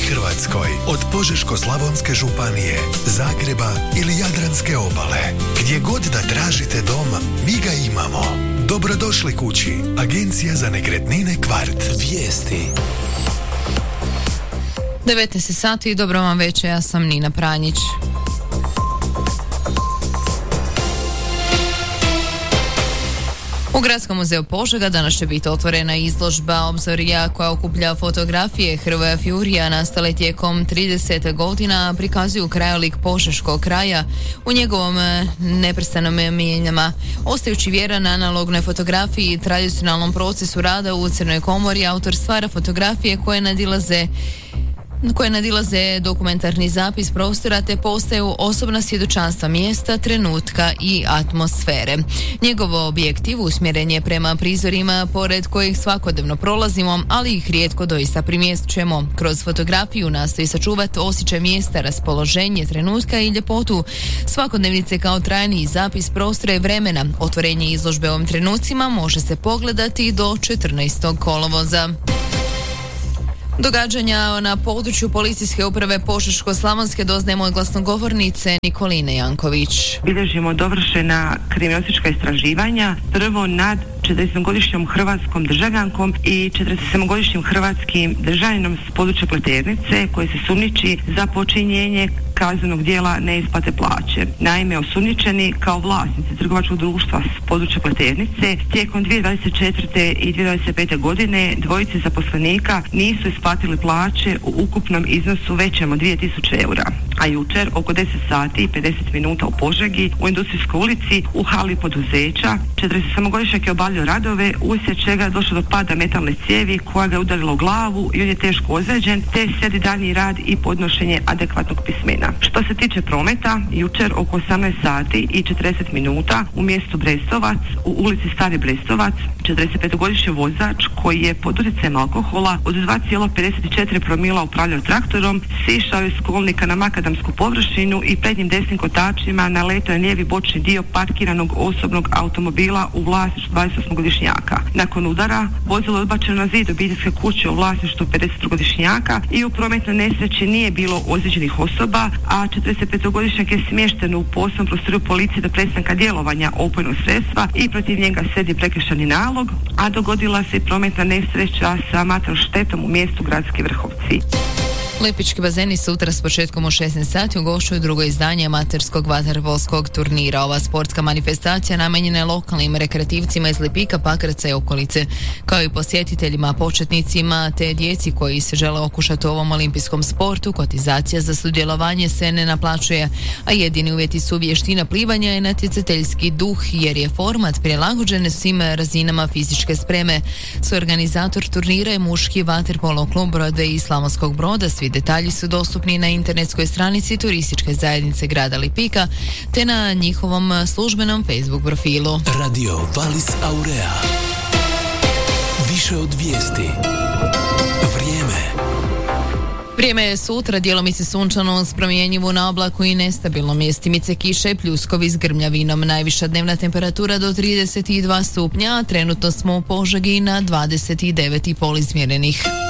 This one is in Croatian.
Hrvatskoj, od Požeško-slavonske županije, Zagreba ili Jadranske obale. Gdje god da tražite dom, mi ga imamo. Dobrodošli kući. Agencija za nekretnine Kvart. Vijesti. 19 sati, dobro vam večer, ja sam Nina Pranjić. U Gradskom muzeju Požega danas će biti otvorena izložba Obzorja koja okuplja fotografije Hrvoja Fjurija nastale tijekom 30 godina, prikazuju krajolik Požeškog kraja u njegovom neprestanom mijenjama. Ostajući vjeran analognoj fotografiji i tradicionalnom procesu rada u Crnoj komori, autor stvara fotografije koje nadilaze dokumentarni zapis prostora te postaju osobna svjedočanstva mjesta, trenutka i atmosfere. Njegov objektiv usmjeren je prema prizorima pored kojih svakodnevno prolazimo, ali ih rijetko doista primjećujemo. Kroz fotografiju nastoji sačuvati osjećaj mjesta, raspoloženje trenutka i ljepotu svakodnevnice kao trajni zapis prostora i vremena. Otvorenje izložbe ovim trenucima može se pogledati do 14. kolovoza. Događanja na području policijske uprave Požeško-slavonske doznajemo od glasnogovornice Nikoline Janković. Bilježimo dovršena kriminalistička istraživanja, prvo nad 40-godišnjom hrvatskom državljankom i 47-godišnjim hrvatskim državljaninom s područja Pleternice koji se sumnjiči za počinjenje kaznenog djela neisplate plaće. Naime, osumnjičeni kao vlasnici trgovačkog društva s područja Pleternice tijekom 2024. i 2025. godine dvojici zaposlenika nisu isplatili plaće u ukupnom iznosu većem od 2000 eura. A jučer oko 10 sati i 50 minuta u Požegi u Industrijskoj ulici u hali poduzeća 47-godišnjak je obavljao radove uslijed čega je došlo do pada metalne cijevi koja ga je udarila u glavu i on je teško ozlijeđen te slijedi daljnji rad i podnošenje adekvatnog pismena. Što se tiče prometa, jučer oko 18 sati i 40 minuta u mjestu Brestovac u ulici Stari Brestovac 45-godišnji vozač koji je pod utjecajem alkohola od 2,54 promila upravljao traktorom sišao je s kolnika na makadamsku površinu i prednjim desnim kotačima naletao je lijevi bočni dio parkiranog osobnog automobila u vlasništvu 28-godišnjaka. Nakon udara vozilo je odbačeno na zid obiteljske kuće u vlasništvu 50-godišnjaka i u prometnoj nesreći nije bilo ozlijeđenih osoba, a 45-godišnjak je smješten u posebnom prostoru policije do prestanka djelovanja opojnog sredstva i protiv njega slijedi prekršajni nalog, a dogodila se i prometna nesreća sa materijalnom štetom u mjestu Gradski Vrhovci. Lipički bazeni sutra s početkom u 16 sati ugošćuju drugo izdanje amaterskog vaterpolskog turnira. Ova sportska manifestacija namijenjena je lokalnim rekreativcima iz Lipika, Pakraca i okolice, kao i posjetiteljima, početnicima te djeci koji se žele okušati u ovom olimpijskom sportu. Kotizacija za sudjelovanje se ne naplaćuje, a jedini uvjeti su vještina plivanja i natjecateljski duh, jer je format prilagođen svim razinama fizičke spreme. Suorganizator turnira je muški vaterpolo klub Brodve iz Slavonskog Broda. Svi detalji su dostupni na internetskoj stranici turističke zajednice grada Lipika te na njihovom službenom Facebook profilu. Radio Valis Aurea. Više od vijesti. Vrijeme je sutra, djelomice sunčano s promjenjivu na oblaku i nestabilno, mjestimice kiše i pljuskovi s grmljavinom. Najviša dnevna temperatura do 32 stupnja, a trenutno smo u Požegi na 29,5 izmjerenih.